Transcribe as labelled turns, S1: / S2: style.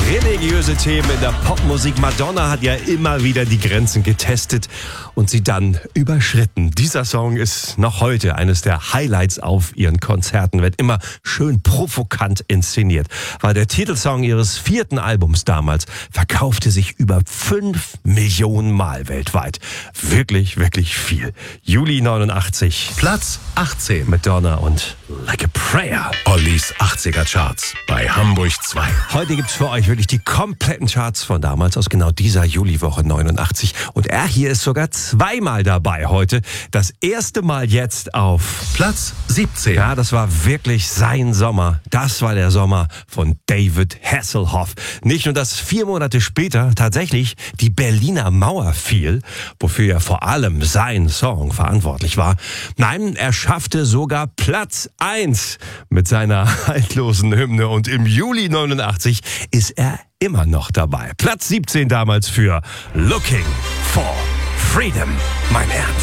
S1: Religiöse Themen in der Popmusik. Madonna hat ja immer wieder die Grenzen getestet und sie dann überschritten. Dieser Song ist noch heute eines der Highlights auf ihren Konzerten, wird immer schön provokant inszeniert. War der Titelsong ihres 4. Albums damals, verkaufte sich über 5 Millionen Mal weltweit. Wirklich, wirklich viel. Juli 89.
S2: Platz 18.
S1: Madonna und Like a Prayer.
S2: Ollis 80er Charts bei Hamburg 2.
S1: Heute gibt's für euch wirklich die kompletten Charts von damals aus genau dieser Juliwoche 89. Und er hier ist sogar zweimal dabei heute. Das erste Mal jetzt auf
S2: Platz 17.
S1: Ja, das war wirklich sein Sommer. Das war der Sommer von David Hasselhoff. Nicht nur, dass 4 Monate später tatsächlich die Berliner Mauer fiel, wofür ja vor allem sein Song verantwortlich war. Nein, er schaffte sogar Platz 1 mit seiner haltlosen Hymne. Und im Juli 89 ist er immer noch dabei. Platz 17 damals für Looking for Freedom, mein Herz.